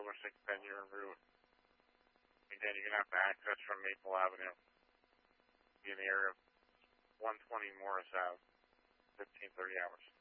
over 610 Huron Route. Again, you're going to have to access from Maple Avenue. Be in the area of 120 Morris Ave, 15:30 hours.